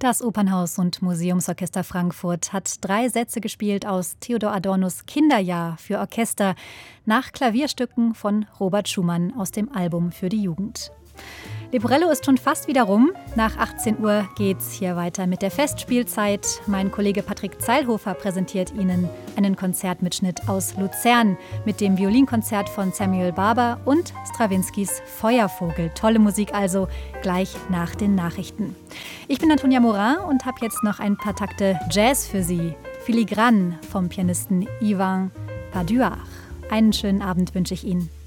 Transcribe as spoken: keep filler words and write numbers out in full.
Das Opernhaus und Museumsorchester Frankfurt hat drei Sätze gespielt aus Theodor Adornos Kinderjahr für Orchester nach Klavierstücken von Robert Schumann aus dem Album für die Jugend. Leporello ist schon fast wieder rum. Nach achtzehn Uhr geht's hier weiter mit der Festspielzeit. Mein Kollege Patrick Zeilhofer präsentiert Ihnen einen Konzertmitschnitt aus Luzern mit dem Violinkonzert von Samuel Barber und Strawinskys Feuervogel. Tolle Musik also, gleich nach den Nachrichten. Ich bin Antonia Morin und habe jetzt noch ein paar Takte Jazz für Sie. Filigran vom Pianisten Ivan Paduach. Einen schönen Abend wünsche ich Ihnen.